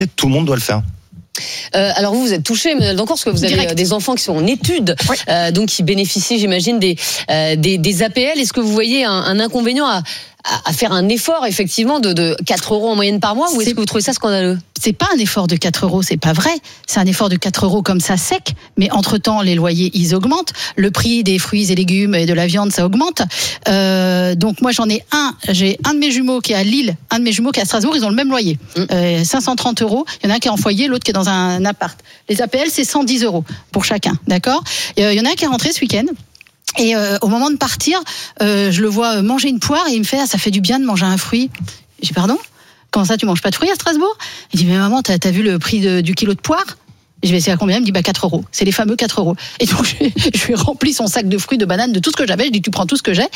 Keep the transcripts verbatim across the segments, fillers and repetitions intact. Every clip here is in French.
tout le monde doit le faire. Euh, alors vous, vous êtes touché, mais encore parce que vous avez Direct. des enfants qui sont en études, oui. euh, donc qui bénéficient, j'imagine, des, euh, des, des A P L. Est-ce que vous voyez un, un inconvénient à, à faire un effort, effectivement, de, de quatre euros en moyenne par mois, ou est-ce c'est, que vous trouvez ça scandaleux ? C'est pas un effort de quatre euros, c'est pas vrai. C'est un effort de quatre euros comme ça sec, mais entre-temps, les loyers, ils augmentent. Le prix des fruits et légumes et de la viande, ça augmente. Euh, donc moi, j'en ai un, j'ai un de mes jumeaux qui est à Lille, un de mes jumeaux qui est à Strasbourg, ils ont le même loyer. Mmh. Euh, cinq cent trente euros. Il y en a un qui est en foyer, l'autre qui est dans un appart. Les A P L, c'est cent dix euros pour chacun, d'accord ? Il y en a un qui est rentré ce week-end. Et euh, au moment de partir, euh, je le vois manger une poire et il me fait ah, ça fait du bien de manger un fruit. J'ai dit pardon ? Comment ça, tu manges pas de fruits à Strasbourg ? Il dit mais maman, t'as, t'as vu le prix de, du kilo de poire ? Je vais essayer à combien ? Il me dit bah quatre euros. C'est les fameux quatre euros. Et donc je, je lui ai rempli son sac de fruits, de bananes, de tout ce que j'avais. Je dis tu prends tout ce que j'ai.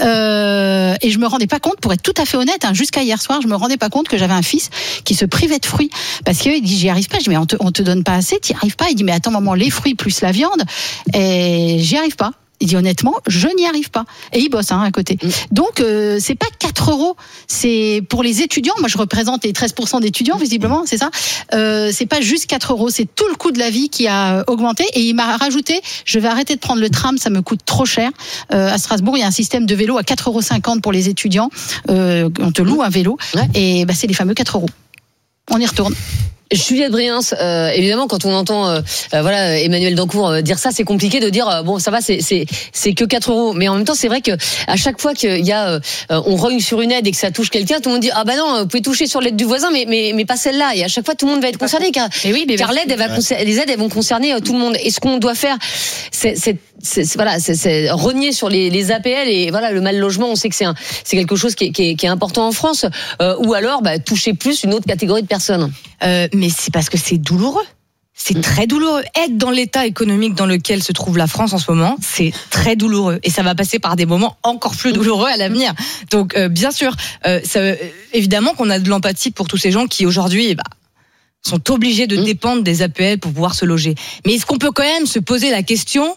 Euh, et je me rendais pas compte, pour être tout à fait honnête, hein, jusqu'à hier soir, je me rendais pas compte que j'avais un fils qui se privait de fruits parce qu'il dit j'y arrive pas. Je dis mais on te, on te donne pas assez, t'y arrives pas. Il dit mais attends maman, les fruits plus la viande, et j'y arrive pas. Il dit honnêtement, je n'y arrive pas. Et il bosse hein, à côté. Mmh. Donc euh, c'est pas quatre euros, c'est pour les étudiants. Moi je représente les treize pour cent d'étudiants visiblement, c'est ça. Euh, c'est pas juste quatre euros, c'est tout le coût de la vie qui a augmenté. Et il m'a rajouté, je vais arrêter de prendre le tram, ça me coûte trop cher. Euh, à Strasbourg, il y a un système de vélo à quatre euros cinquante pour les étudiants. Euh, on te loue un vélo ouais. et bah, c'est les fameux quatre euros. On y retourne. Juliette Briens, euh, évidemment, quand on entend euh, euh, voilà Emmanuel Dancourt euh, dire ça, c'est compliqué de dire euh, bon ça va, c'est c'est c'est que quatre euros. Mais en même temps, c'est vrai que à chaque fois qu'il y a euh, on rogne sur une aide et que ça touche quelqu'un, tout le monde dit ah bah non, vous pouvez toucher sur l'aide du voisin, mais mais mais pas celle-là. Et à chaque fois, tout le monde va être concerné car mais oui, mais car l'aide, elle va concerner, les aides, elles vont concerner euh, tout le monde. Et ce qu'on doit faire, c'est, c'est C'est, c'est, voilà, c'est, c'est rogner sur les, les A P L et voilà le mal logement. On sait que c'est, un, c'est quelque chose qui est, qui est, qui est important en France. Euh, ou alors bah, toucher plus une autre catégorie de personnes. Euh, mais c'est parce que c'est douloureux. C'est mmh. très douloureux. Être dans l'état économique dans lequel se trouve la France en ce moment, c'est très douloureux. Et ça va passer par des moments encore plus douloureux à l'avenir. Donc, euh, bien sûr, euh, ça, euh, évidemment qu'on a de l'empathie pour tous ces gens qui aujourd'hui, bah, sont obligés de mmh. dépendre des A P L pour pouvoir se loger. Mais est-ce qu'on peut quand même se poser la question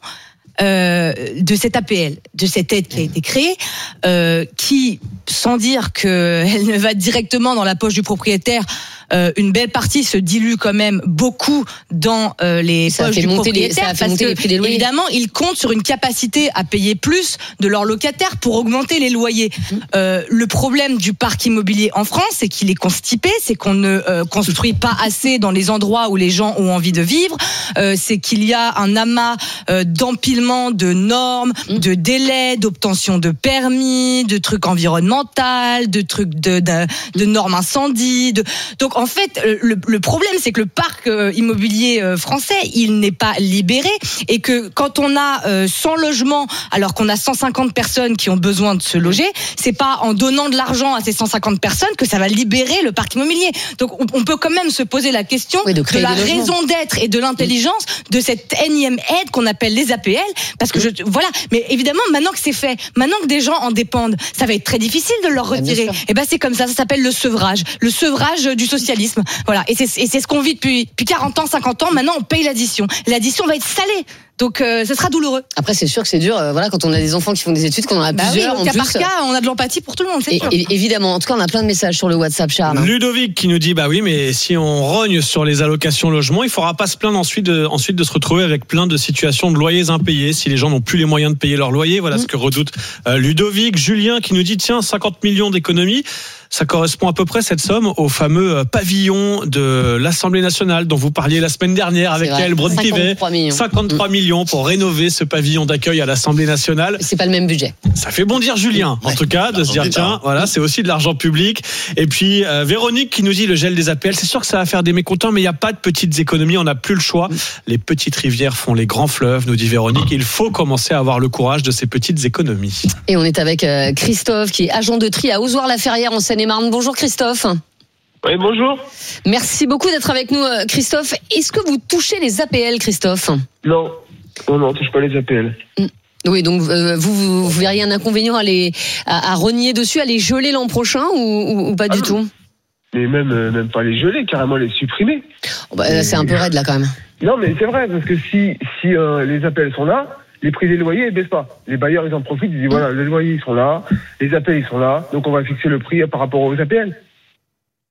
Euh, de cette A P L, de cette aide qui a été créée, euh, qui, sans dire qu'elle ne va directement dans la poche du propriétaire, euh, une belle partie se dilue quand même beaucoup dans euh, les ça poches fait du monter propriétaire, les, ça a fait parce monter que les prix des loyers. Évidemment, ils comptent sur une capacité à payer plus de leurs locataires pour augmenter les loyers. Mmh. Euh, le problème du parc immobilier en France, c'est qu'il est constipé, c'est qu'on ne euh, construit pas assez dans les endroits où les gens ont envie de vivre, euh, c'est qu'il y a un amas euh, d'empilement de normes, de délais, d'obtention de permis, de trucs environnementaux, de trucs de, de, de normes incendie. De... Donc en fait, le, le problème, c'est que le parc euh, immobilier euh, français, il n'est pas libéré et que quand on a euh, cent logements, alors qu'on a cent cinquante personnes qui ont besoin de se loger, c'est pas en donnant de l'argent à ces cent cinquante personnes que ça va libérer le parc immobilier. Donc on, on peut quand même se poser la question oui, de, de la raison d'être et de l'intelligence de cette énième aide qu'on appelle les A P L. Parce que je, voilà, mais évidemment, maintenant que c'est fait, maintenant que des gens en dépendent, ça va être très difficile de leur retirer. Et ben c'est comme ça, ça s'appelle le sevrage, le sevrage du socialisme. Voilà, et c'est, et c'est ce qu'on vit depuis, depuis quarante ans, cinquante ans. Maintenant, on paye l'addition. L'addition va être salée. Donc, euh, ce sera douloureux. Après, c'est sûr que c'est dur. Euh, voilà, quand on a des enfants qui font des études, qu'on en a bah plusieurs. Oui, cas par cas, on a de l'empathie pour tout le monde. C'est et, sûr. Et, évidemment. En tout cas, on a plein de messages sur le WhatsApp, Charles. Ludovic qui nous dit bah oui, mais si on rogne sur les allocations logement, il faudra pas se plaindre ensuite de, ensuite de se retrouver avec plein de situations de loyers impayés si les gens n'ont plus les moyens de payer leur loyer. Voilà mmh. ce que redoute euh, Ludovic. Julien qui nous dit tiens, cinquante millions d'économies. Ça correspond à peu près cette somme au fameux pavillon de l'Assemblée nationale dont vous parliez la semaine dernière avec Yael Braun-Pivet. cinquante-trois millions pour rénover ce pavillon d'accueil à l'Assemblée nationale. C'est pas le même budget. Ça fait bondir Julien, en ouais, tout cas, de se dire tiens, voilà, c'est aussi de l'argent public. Et puis euh, Véronique qui nous dit le gel des A P L, c'est sûr que ça va faire des mécontents, mais il n'y a pas de petites économies, on n'a plus le choix. Les petites rivières font les grands fleuves, nous dit Véronique. Il faut commencer à avoir le courage de ces petites économies. Et on est avec euh, Christophe qui est agent de tri à Ozoir-la-Ferrière en Seine-et-Marne. Bonjour Christophe. Oui, bonjour. Merci beaucoup d'être avec nous Christophe. Est-ce que vous touchez les A P L Christophe ? Non, non, non, on ne touche pas les A P L. Oui, donc euh, vous, vous, vous verriez un inconvénient à, les, à, à rogner dessus, à les geler l'an prochain ou, ou, ou pas ah, du tout ? Mais même, euh, même pas les geler, carrément les supprimer. Oh bah, et... C'est un peu raide là quand même. Non mais c'est vrai, parce que si, si euh, les A P L sont là, les prix des loyers ne baissent pas. Les bailleurs, ils en profitent, ils disent voilà, les loyers, ils sont là, les A P L, ils sont là, donc on va fixer le prix par rapport aux A P L.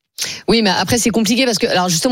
Oui, mais après c'est compliqué parce que alors justement